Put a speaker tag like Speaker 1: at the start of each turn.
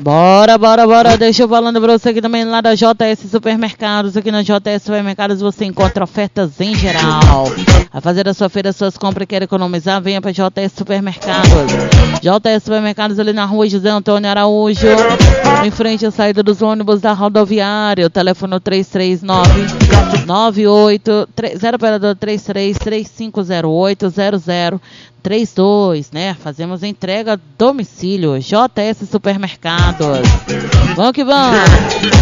Speaker 1: Bora, deixa eu falando pra você aqui também lá da JS Supermercados. Aqui na JS Supermercados você encontra ofertas em geral. A fazer a sua feira, suas compras, quer economizar, venha pra JS Supermercados. JS Supermercados ali na rua José Antônio Araújo, em frente à saída dos ônibus da rodoviária. O telefone 339-0 né? Fazemos entrega a domicílio. JS Supermercados. Vamos que vamos!